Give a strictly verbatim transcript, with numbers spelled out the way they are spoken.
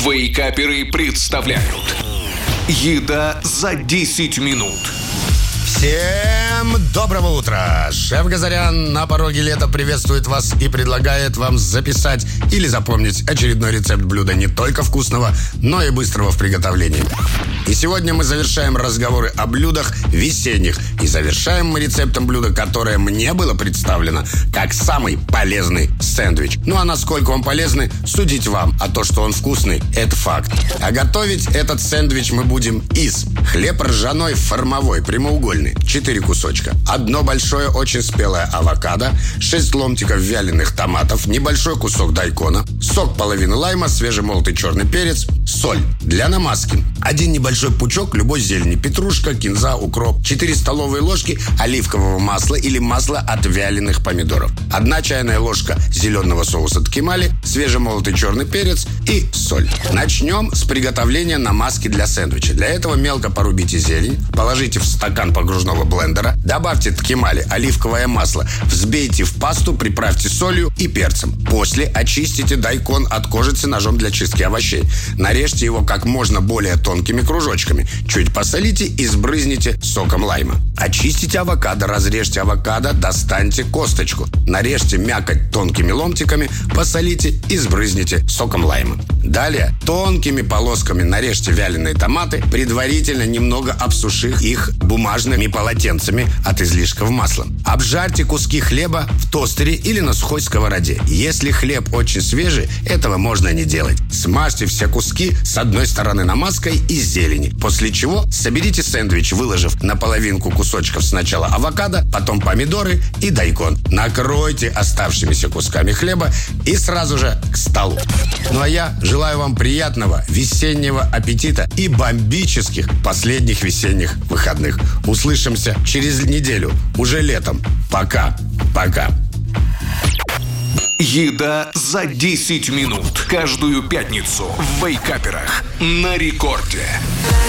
Вейкаперы представляют «Еда за десять минут». Всем доброго утра! Шеф Газарян на пороге лета приветствует вас и предлагает вам записать или запомнить очередной рецепт блюда не только вкусного, но и быстрого в приготовлении. И сегодня мы завершаем разговоры о блюдах весенних. И завершаем мы рецептом блюда, которое мне было представлено как самый полезный сэндвич. Ну а насколько он полезный, судить вам. А то, что он вкусный, это факт. А готовить этот сэндвич мы будем из хлеб ржаной формовой, прямоугольный, четыре кусочка, одно большое очень спелое авокадо, шесть ломтиков вяленых томатов, небольшой кусок дайкона, сок половины лайма, свежемолотый черный перец, соль. Для намазки один небольшой пучок любой зелени, петрушка, кинза, укроп, четыре столовые ложки оливкового масла или масла от вяленых помидоров, одна чайная ложка зеленого соуса ткемали, свежемолотый черный перец и соль. Начнем с приготовления намазки для сэндвича. Для этого мелко порубите зелень, положите в стакан погружного блендера, добавьте ткемали, оливковое масло, взбейте в пасту, приправьте солью и перцем. После очистите дайкон от кожицы ножом для чистки овощей. Нарежьте его как можно более тонкими кружочками. Чуть посолите и сбрызните соком лайма. Очистите авокадо, разрежьте авокадо, достаньте косточку. Нарежьте мякоть тонкими ломтиками, посолите и сбрызните соком лайма. Далее тонкими полосками нарежьте вяленые томаты, предварительно немного обсушив их бумажными полотенцами от излишков масла. Обжарьте куски хлеба в тостере или на сухой сковороде. Если хлеб очень свежий, этого можно не делать. Смажьте все куски с одной стороны намазкой из зелени, после чего соберите сэндвич, выложив на половинку кусочков сначала авокадо, потом помидоры и дайкон. Накройте оставшимися кусками хлеба и сразу же к столу. Ну а я желаю вам приятного весеннего аппетита и бомбических последних весенних выходных. Услышимся через неделю, уже летом. Пока. Пока. «Еда за десять минут». Каждую пятницу в Вейкаперах на рекорде.